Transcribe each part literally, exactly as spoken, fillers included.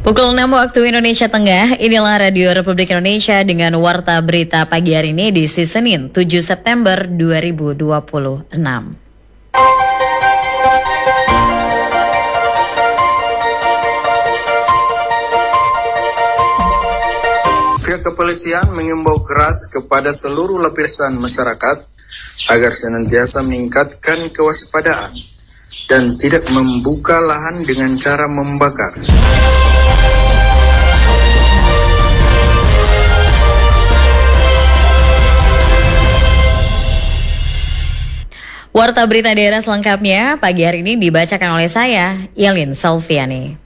Pukul enam waktu Indonesia Tengah, inilah Radio Republik Indonesia dengan Warta Berita pagi hari ini di Senin tujuh September dua ribu dua puluh enam. Pihak kepolisian mengimbau keras kepada seluruh lapisan masyarakat agar senantiasa meningkatkan kewaspadaan dan tidak membuka lahan dengan cara membakar. Warta Berita Daerah selengkapnya pagi hari ini dibacakan oleh saya, Yelin Salviani.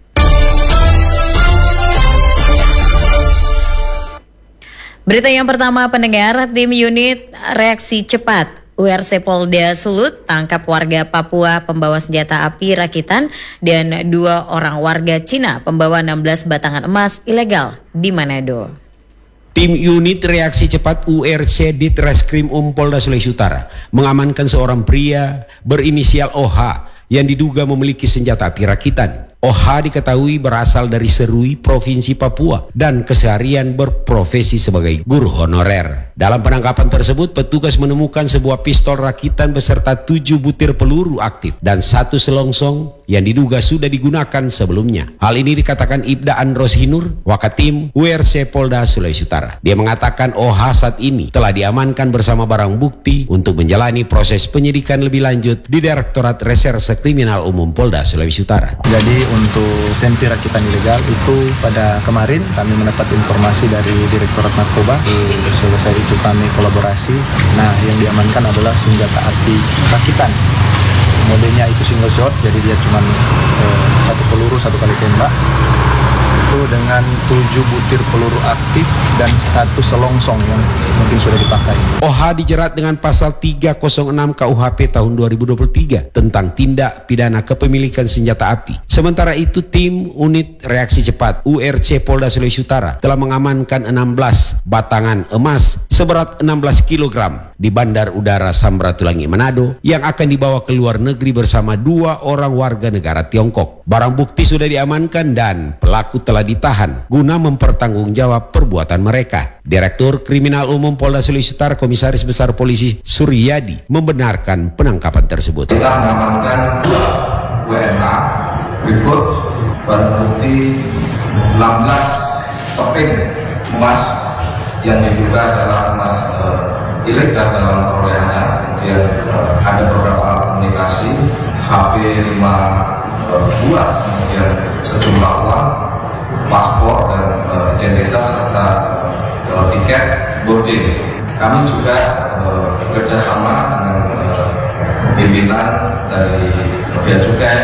Berita yang pertama, pendengar, tim unit reaksi cepat U R C Polda Sulut tangkap warga Papua pembawa senjata api rakitan dan dua orang warga Cina pembawa enam belas batangan emas ilegal di Manado. Tim unit reaksi cepat U R C Ditreskrim Um Polda Sulawesi Utara mengamankan seorang pria berinisial O H yang diduga memiliki senjata api rakitan. O H diketahui berasal dari Serui, Provinsi Papua, dan keseharian berprofesi sebagai guru honorer. Dalam penangkapan tersebut, petugas menemukan sebuah pistol rakitan beserta tujuh butir peluru aktif dan satu selongsong yang diduga sudah digunakan sebelumnya. Hal ini dikatakan Ibda Andros Hinur, Wakatim U R C Polda Sulawesi Utara. Dia mengatakan O H saat ini telah diamankan bersama barang bukti untuk menjalani proses penyidikan lebih lanjut di Direktorat Reserse Kriminal Umum Polda Sulawesi Utara. Jadi untuk senpi rakitan ilegal itu pada kemarin kami mendapat informasi dari Direktorat Narkoba. Selesai itu kami kolaborasi. Nah, yang diamankan adalah senjata api rakitan. Modelnya itu single shot, jadi dia cuma eh, satu peluru satu kali tembak. Itu dengan tujuh butir peluru aktif dan satu selongsong yang mungkin sudah dipakai. O H dijerat dengan pasal tiga nol enam K U H P tahun dua ribu dua puluh tiga tentang tindak pidana kepemilikan senjata api. Sementara itu, tim unit reaksi cepat U R C Polda Sulawesi Utara telah mengamankan enam belas batangan emas seberat enam belas kilogram di Bandar Udara Samratulangi Manado yang akan dibawa ke luar negeri bersama dua orang warga negara Tiongkok. Barang bukti sudah diamankan dan pelaku telah ditahan guna mempertanggungjawab perbuatan mereka. Direktur Kriminal Umum Polda Sulawesi Utara Komisaris Besar Polisi Suryadi membenarkan penangkapan tersebut. Kita mengamankan W N H berikut barang bukti enam belas keping emas yang diduga adalah emas uh, ilegal dalam perolehannya. Kemudian uh, ada beberapa alat komunikasi, H P lima uh, buah, kemudian sejumlah uang, paspor dan uh, identitas serta uh, tiket boarding. Kami juga uh, bekerja sama dengan uh, pimpinan dari bea cukai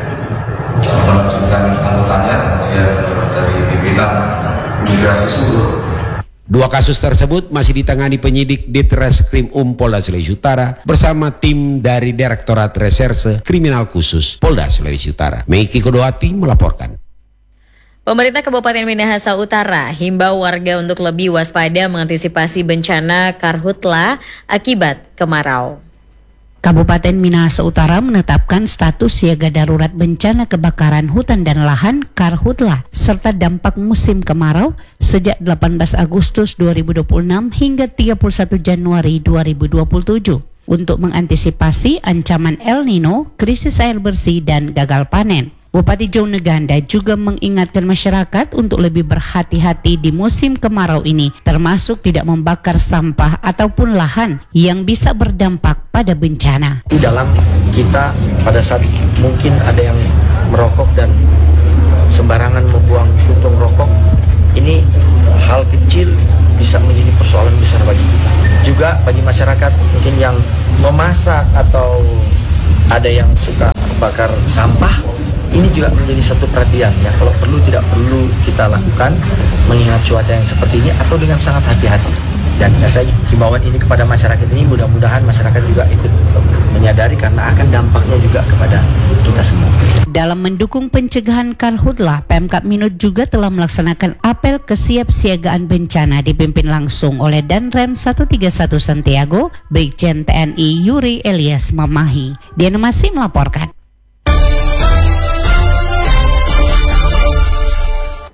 uh, menunjukkan anggotanya, kemudian uh, dari pimpinan imigrasi Sulut. Dua kasus tersebut masih ditangani penyidik Ditreskrim Um Polda Sulawesi Utara bersama tim dari Direktorat Reserse Kriminal Khusus Polda Sulawesi Utara. Meiki Kodowati melaporkan. Pemerintah Kabupaten Minahasa Utara himbau warga untuk lebih waspada mengantisipasi bencana karhutla akibat kemarau. Kabupaten Minahasa Utara menetapkan status siaga darurat bencana kebakaran hutan dan lahan karhutla serta dampak musim kemarau sejak delapan belas Agustus dua ribu dua puluh enam hingga tiga puluh satu Januari dua ribu dua puluh tujuh untuk mengantisipasi ancaman El Nino, krisis air bersih dan gagal panen. Bupati Jauneganda juga mengingatkan masyarakat untuk lebih berhati-hati di musim kemarau ini, termasuk tidak membakar sampah ataupun lahan yang bisa berdampak pada bencana. Di dalam kita pada saat mungkin ada yang merokok dan sembarangan membuang puntung rokok, ini hal kecil bisa menjadi persoalan besar bagi kita. Juga bagi masyarakat mungkin yang memasak atau ada yang suka bakar sampah, ini juga menjadi satu perhatian ya, kalau perlu tidak perlu kita lakukan mengingat cuaca yang seperti ini atau dengan sangat hati-hati. Dan saya himbauan ini kepada masyarakat ini, mudah-mudahan masyarakat juga ikut menyadari karena akan dampaknya juga kepada kita semua. Dalam mendukung pencegahan karhutla, Pemkab Minut juga telah melaksanakan apel kesiapsiagaan bencana dipimpin langsung oleh Danrem seratus tiga puluh satu Santiago, Brigjen T N I Yuri Elias Mamahi. Diana masih melaporkan.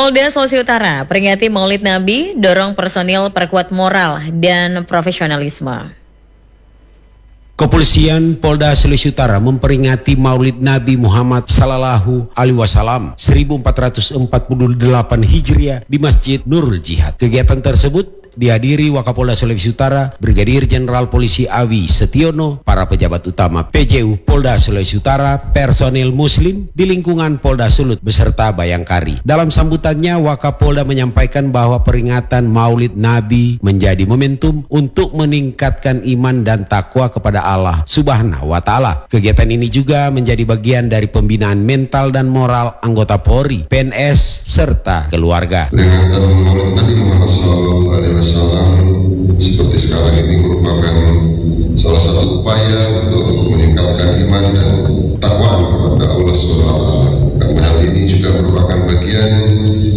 Polda Sulawesi Utara peringati Maulid Nabi, dorong personil perkuat moral dan profesionalisme. Kepolisian Polda Sulawesi Utara memperingati Maulid Nabi Muhammad Sallallahu Alaihi Wasallam seribu empat ratus empat puluh delapan Hijriah di Masjid Nurul Jihad. Kegiatan tersebut dihadiri Wakapolda Sulawesi Utara, Brigadir Jenderal Polisi Awi Setiono, para pejabat utama P J U Polda Sulawesi Utara, personil Muslim di lingkungan Polda Sulut beserta Bayangkari. Dalam sambutannya, Wakapolda menyampaikan bahwa peringatan Maulid Nabi menjadi momentum untuk meningkatkan iman dan takwa kepada Allah Subhanahu wa Ta'ala. Kegiatan ini juga menjadi bagian dari pembinaan mental dan moral anggota Polri, P N S serta keluarga. Peringatan Maulid Nabi Muhammad Sallallahu Alaihi Wasallam seperti sekarang ini merupakan salah satu upaya untuk meningkatkan iman dan takwaan kepada Allah Subhanahu wa Ta'ala. Karena hal ini juga merupakan bagian